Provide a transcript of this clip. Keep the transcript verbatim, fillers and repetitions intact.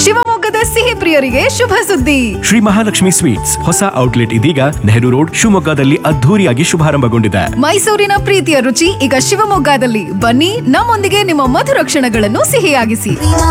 ಶಿವಮೊಗ್ಗದ ಸಿಹಿ ಪ್ರಿಯರಿಗೆ ಶುಭ ಸುದ್ದಿ. ಶ್ರೀ ಮಹಾಲಕ್ಷ್ಮಿ ಸ್ವೀಟ್ಸ್ ಹೊಸ ಔಟ್ಲೆಟ್ ಇದೀಗ ನೆಹರು ರೋಡ್ ಶಿವಮೊಗ್ಗದಲ್ಲಿ ಅದ್ಧೂರಿಯಾಗಿ ಶುಭಾರಂಭಗೊಂಡಿದೆ. ಮೈಸೂರಿನ ಪ್ರೀತಿಯ ರುಚಿ ಈಗ ಶಿವಮೊಗ್ಗದಲ್ಲಿ. ಬನ್ನಿ, ನಮ್ಮೊಂದಿಗೆ ನಿಮ್ಮ ಮಧುರ ಕ್ಷಣಗಳನ್ನು ಸಿಹಿಯಾಗಿಸಿ.